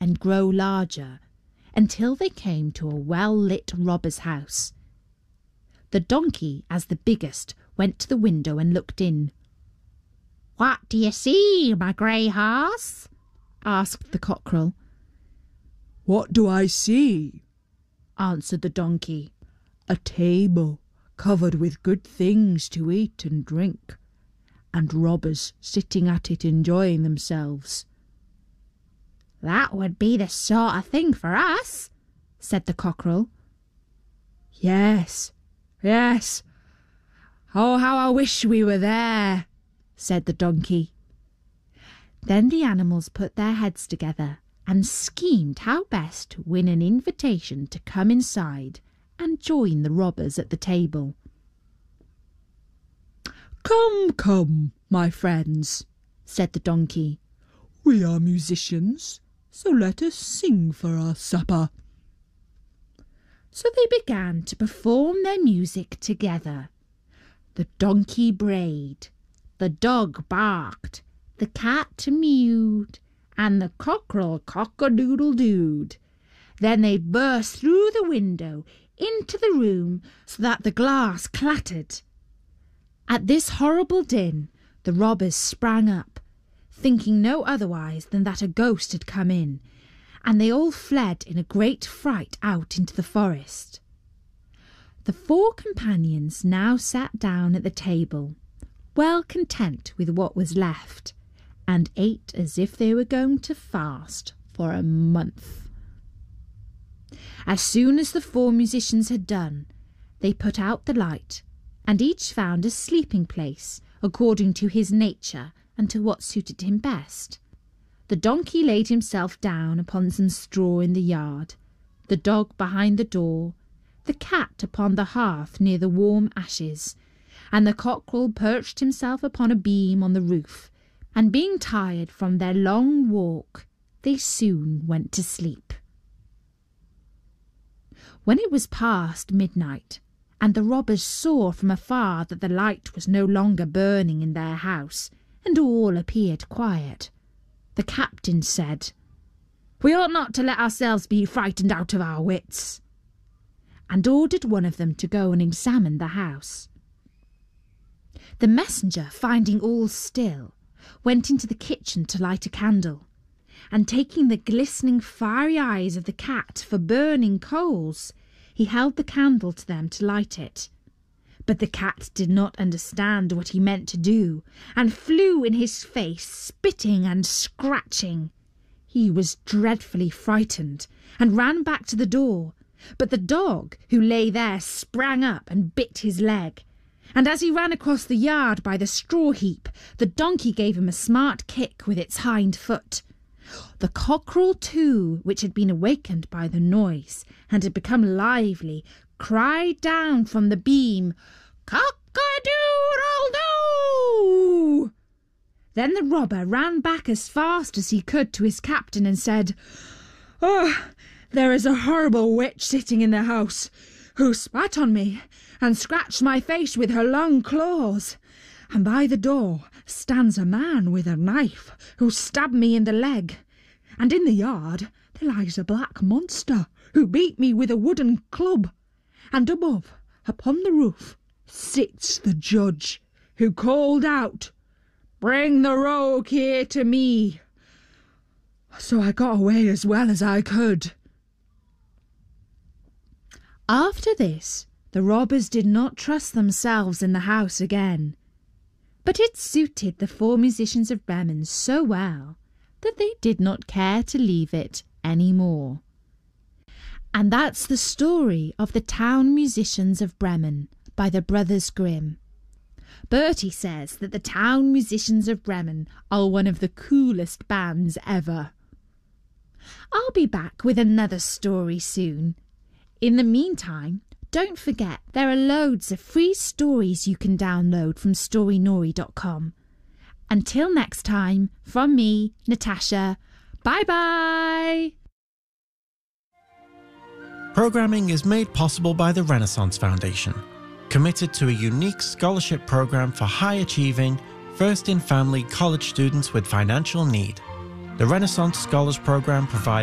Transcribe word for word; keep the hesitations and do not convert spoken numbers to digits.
and grow larger, until they came to a well-lit robber's house. The donkey, as the biggest, went to the window and looked in. "What do you see, my grey horse?" asked the cockerel. "What do I see?" answered the donkey. "A table covered with good things to eat and drink, and robbers sitting at it enjoying themselves." "That would be the sort of thing for us," said the cockerel. "Yes, yes. Oh, how I wish we were there," said the donkey. Then the animals put their heads together and schemed how best to win an invitation to come inside and join the robbers at the table. "Come, come, my friends," said the donkey. "We are musicians, so let us sing for our supper." So they began to perform their music together. The donkey brayed, the dog barked, the cat mewed, and the cockerel cock-a-doodle-dooed. Then they burst through the window into the room so that the glass clattered. At this horrible din, the robbers sprang up, thinking no otherwise than that a ghost had come in, and they all fled in a great fright out into the forest. The four companions now sat down at the table, well content with what was left, and ate as if they were going to fast for a month. As soon as the four musicians had done, they put out the light, and each found a sleeping place according to his nature and to what suited him best. The donkey laid himself down upon some straw in the yard, the dog behind the door, the cat upon the hearth near the warm ashes, and the cockerel perched himself upon a beam on the roof, and being tired from their long walk, they soon went to sleep. When it was past midnight, and the robbers saw from afar that the light was no longer burning in their house, and all appeared quiet, the captain said, "We ought not to let ourselves be frightened out of our wits," and ordered one of them to go and examine the house. The messenger, finding all still, went into the kitchen to light a candle, and taking the glistening fiery eyes of the cat for burning coals, he held the candle to them to light it. But the cat did not understand what he meant to do, and flew in his face, spitting and scratching. He was dreadfully frightened, and ran back to the door, but the dog, who lay there, sprang up and bit his leg, and as he ran across the yard by the straw heap, the donkey gave him a smart kick with its hind foot. The cockerel, too, which had been awakened by the noise, and had become lively, cried down from the beam, "Cock-a-doodle-doo!" Then the robber ran back as fast as he could to his captain and said, "Oh, there is a horrible witch sitting in the house, who spat on me and scratched my face with her long claws. And by the door stands a man with a knife, who stabbed me in the leg. And in the yard there lies a black monster, who beat me with a wooden club. And above, upon the roof, sits the judge, who called out, 'Bring the rogue here to me.' So I got away as well as I could." After this, the robbers did not trust themselves in the house again. But it suited the four musicians of Bremen so well that they did not care to leave it any more. And that's the story of the Town Musicians of Bremen by the Brothers Grimm. Bertie says that the Town Musicians of Bremen are one of the coolest bands ever. I'll be back with another story soon. In the meantime, don't forget there are loads of free stories you can download from story nori dot com. Until next time, from me, Natasha, bye-bye! Programming is made possible by the Renaissance Foundation, committed to a unique scholarship program for high-achieving, first-in-family college students with financial need. The Renaissance Scholars Program provides